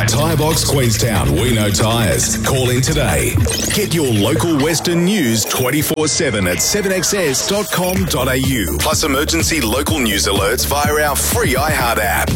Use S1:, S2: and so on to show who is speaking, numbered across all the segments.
S1: Tyre Box Queenstown, we know tyres. Call in today. Get your local Western news 24/7 at 7XS.com.au. Plus emergency local news alerts via our free iHeart app.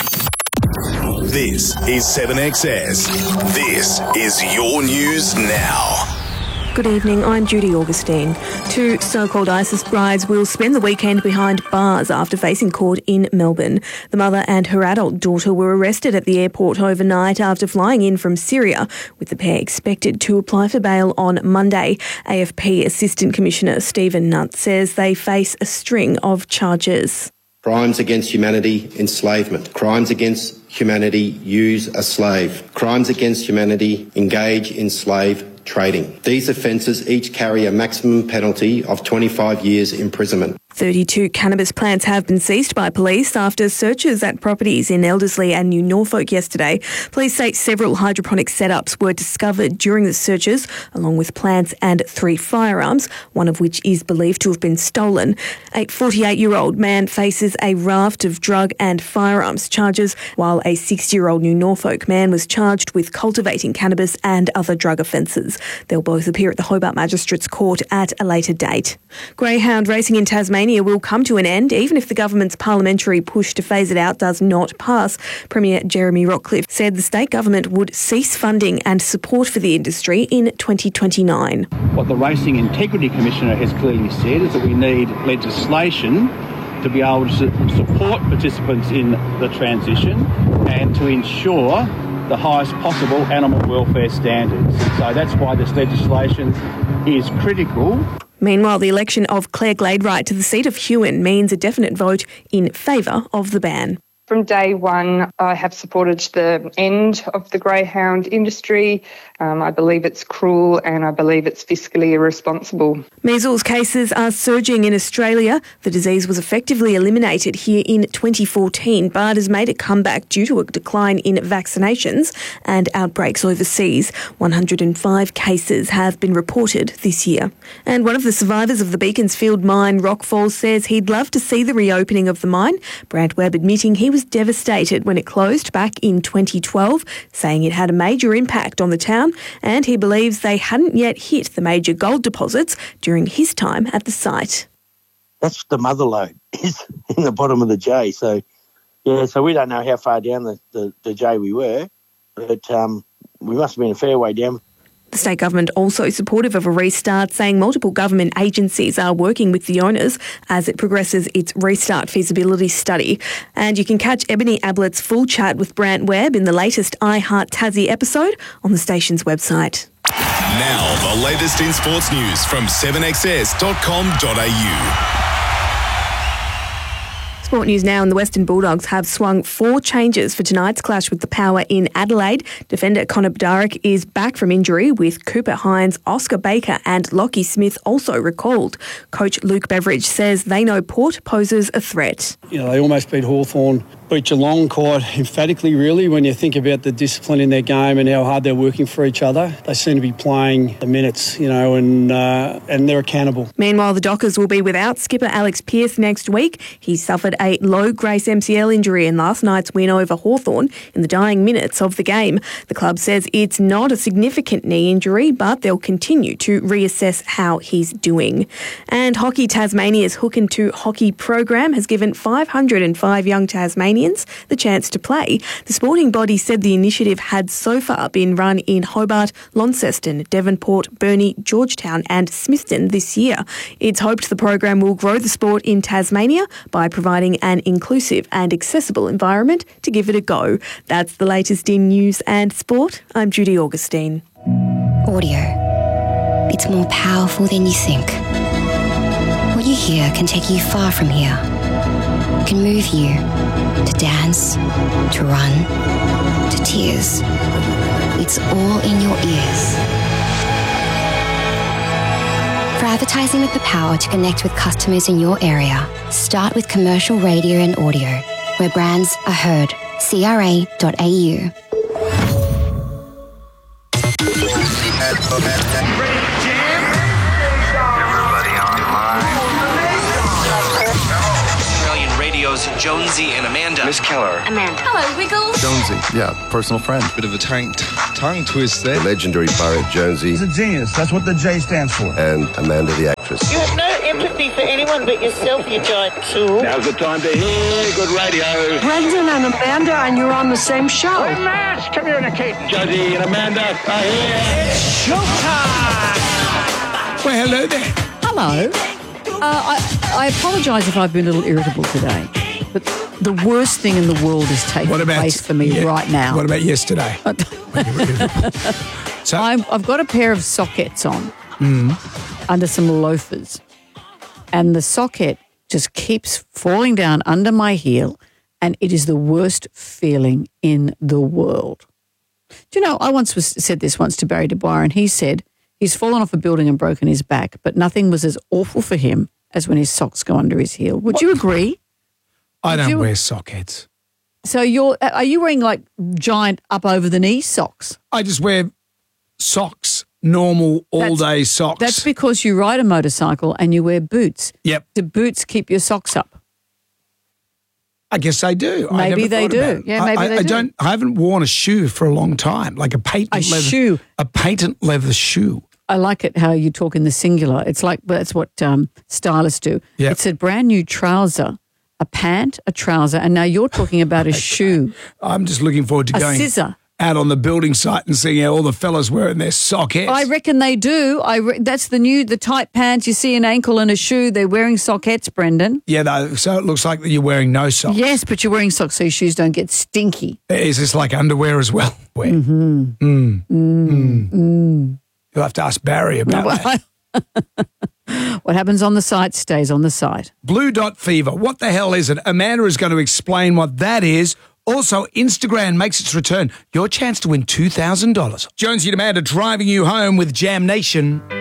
S1: This is 7XS. This is your news now.
S2: Good evening, I'm Judy Augustine. Two so-called ISIS brides will spend the weekend behind bars after facing court in Melbourne. The mother and her adult daughter were arrested at the airport overnight after flying in from Syria, with the pair expected to apply for bail on Monday. AFP Assistant Commissioner Stephen Nutt says they face a string of charges.
S3: Crimes against humanity, enslavement. Crimes against humanity, use a slave. Crimes against humanity, engage in slave trading. These offences each carry a maximum penalty of 25 years imprisonment.
S2: 32 cannabis plants have been seized by police after searches at properties in Elderslie and New Norfolk yesterday. Police say several hydroponic setups were discovered during the searches, along with plants and 3 firearms, one of which is believed to have been stolen. A 48-year-old man faces a raft of drug and firearms charges, while a 60-year-old New Norfolk man was charged with cultivating cannabis and other drug offences. They'll both appear at the Hobart Magistrates Court at a later date. Greyhound racing in Tasmania will come to an end, even if the government's parliamentary push to phase it out does not pass. Premier Jeremy Rockcliffe said the state government would cease funding and support for the industry in 2029.
S4: What the Racing Integrity Commissioner has clearly said is that we need legislation to be able to support participants in the transition and to ensure the highest possible animal welfare standards. So that's why this legislation is critical.
S2: Meanwhile, the election of Claire Gladewright to the seat of Huon means a definite vote in favour of the ban.
S5: From day one, I have supported the end of the greyhound industry. I believe it's cruel and I believe it's fiscally irresponsible.
S2: Measles cases are surging in Australia. The disease was effectively eliminated here in 2014, but has made a comeback due to a decline in vaccinations and outbreaks overseas. 105 cases have been reported this year. And one of the survivors of the Beaconsfield mine, Rockfall, says he'd love to see the reopening of the mine. Brad Webb admitting he was devastated when it closed back in 2012, saying it had a major impact on the town, and he believes they hadn't yet hit the major gold deposits during his time at the site.
S6: That's the mother lode is in the bottom of the J. So we don't know how far down the J we were, but we must have been a fair way down.
S2: The state government also supportive of a restart, saying multiple government agencies are working with the owners as it progresses its restart feasibility study. And you can catch Ebony Ablett's full chat with Brant Webb in the latest iHeart Tassie episode on the station's website.
S1: Now, the latest in sports news from 7XS.com.au.
S2: Sport news now, and the Western Bulldogs have swung 4 changes for tonight's clash with the Power in Adelaide. Defender Connor Bedarick is back from injury, with Cooper Hines, Oscar Baker and Lockie Smith also recalled. Coach Luke Beveridge says they know Port poses a threat.
S7: You know, they almost beat Hawthorn, beat Geelong quite emphatically, really, when you think about the discipline in their game and how hard they're working for each other. They seem to be playing the minutes, and they're accountable.
S2: Meanwhile, the Dockers will be without skipper Alex Pearce next week. He suffered a low-grace MCL injury in last night's win over Hawthorn in the dying minutes of the game. The club says it's not a significant knee injury, but they'll continue to reassess how he's doing. And Hockey Tasmania's Hook and Two hockey program has given 505 young Tasmanians the chance to play. The sporting body said the initiative had so far been run in Hobart, Launceston, Devonport, Burnie, Georgetown and Smithton this year. It's hoped the program will grow the sport in Tasmania by providing an inclusive and accessible environment to give it a go. That's the latest in news and sport. I'm Judy Augustine.
S8: Audio. It's more powerful than you think. What you hear can take you far from here. It can move you to dance, to run, to tears. It's all in your ears. For advertising with the power to connect with customers in your area, start with commercial radio and audio, where brands are heard. CRA.au.
S9: was Jonesy and Amanda.
S10: Miss Keller.
S11: Amanda. Hello, Wiggles.
S12: Jonesy, yeah, personal friend.
S13: Bit of a tongue twist there.
S12: The legendary pirate Jonesy.
S14: He's a genius. That's what the J stands for.
S12: And Amanda the actress.
S15: You have no empathy for anyone but yourself, you giant tool.
S16: Now's the time to hear good radio.
S17: Brendan and Amanda, and you're on the same show.
S16: We're mass communicating. Jonesy and Amanda are here.
S18: It's showtime!
S19: Well, hello there.
S18: Hello. I apologise if I've been a little irritable today, but the worst thing in the world is taking place for me right now.
S19: What about yesterday?
S18: So I've got a pair of sockets on under some loafers, and the socket just keeps falling down under my heel, and it is the worst feeling in the world. Do you know, I said this once to Barry Dwyer, and he said he's fallen off a building and broken his back, but nothing was as awful for him as when his socks go under his heel. Would you agree?
S19: I don't wear sockets.
S18: So are you wearing like giant up over the knee socks?
S19: I just wear socks, normal all-day socks.
S18: That's because you ride a motorcycle and you wear boots.
S19: Yep.
S18: Do boots keep your socks up?
S19: I guess they do.
S18: Maybe they do. Yeah, maybe they do.
S19: I haven't worn a shoe for a long time, like a patent leather shoe.
S18: I like it how you talk in the singular. It's like that's what stylists do.
S19: Yep.
S18: It's a brand new trouser, a pant, a trouser, and now you're talking about a shoe.
S19: I'm just looking forward to going out on the building site and seeing how all the fellas wearing their sockets.
S18: I reckon they do. That's the tight pants. You see an ankle and a shoe. They're wearing sockets, Brendan.
S19: Yeah, so it looks like you're wearing no socks.
S18: Yes, but you're wearing socks so your shoes don't get stinky.
S19: Is this like underwear as well? You'll have to ask Barry about that.
S18: What happens on the site stays on the site.
S19: Blue Dot Fever. What the hell is it? Amanda is going to explain what that is. Also, Instagram makes its return. Your chance to win $2,000. Jonesy and Amanda driving you home with Jam Nation.